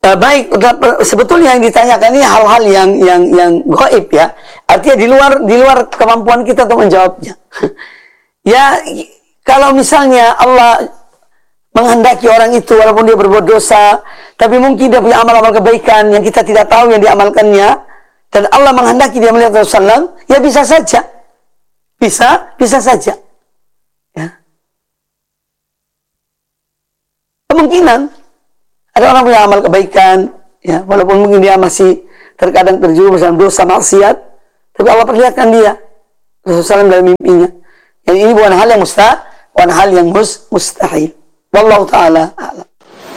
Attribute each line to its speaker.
Speaker 1: Baik, sebetulnya yang ditanyakan ini hal-hal yang gaib ya. Artinya di luar kemampuan kita untuk menjawabnya. Ya, kalau misalnya Allah menghendaki orang itu walaupun dia berbuat dosa, tapi mungkin dia punya amal-amal kebaikan yang kita tidak tahu yang diamalkannya, dan Allah menghendaki dia melihat Rasulullah, ya bisa saja. Bisa saja. Ya. Kemungkinan ada orang punya amal kebaikan, ya, walaupun mungkin dia masih terkadang terjerumus dalam dosa maksiat, tapi Allah perlihatkan dia Rasulullah dalam mimpinya. Yang ini bukan hal yang mustahil. Wallahu ta'ala a'lam.